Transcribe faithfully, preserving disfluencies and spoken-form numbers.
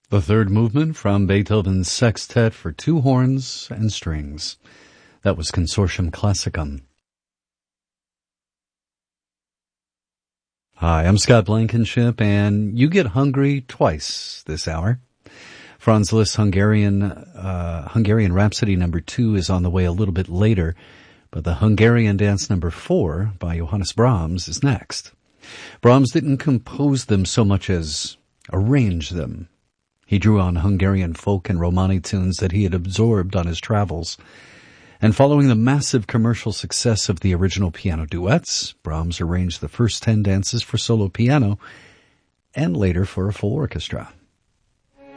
The third movement from Beethoven's Sextet for Two Horns and Strings. That was Consortium Classicum. Hi, I'm Scott Blankenship, and you get hungry twice this hour. Franz Liszt's Hungarian, uh, Hungarian Rhapsody number two is on the way a little bit later, but the Hungarian Dance number four by Johannes Brahms is next. Brahms didn't compose them so much as arrange them. He drew on Hungarian folk and Romani tunes that he had absorbed on his travels. And following the massive commercial success of the original piano duets, Brahms arranged the first ten dances for solo piano and later for a full orchestra.